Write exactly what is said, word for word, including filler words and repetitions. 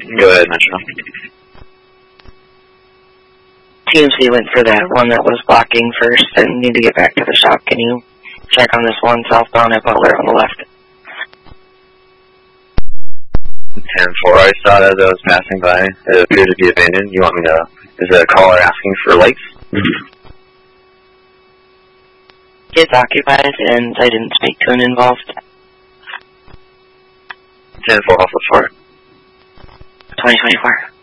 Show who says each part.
Speaker 1: Go ahead, Metro.
Speaker 2: T M C went for that one that was blocking first and need to get back to the shop. Can you check on this one southbound at Butler on the left?
Speaker 1: ten four, I saw it as I was passing by. It appeared to be abandoned. You want me to... Is the caller asking for lights?
Speaker 2: It's occupied, and I didn't speak to an involved.
Speaker 1: ten four, off the floor.
Speaker 2: twenty twenty-four.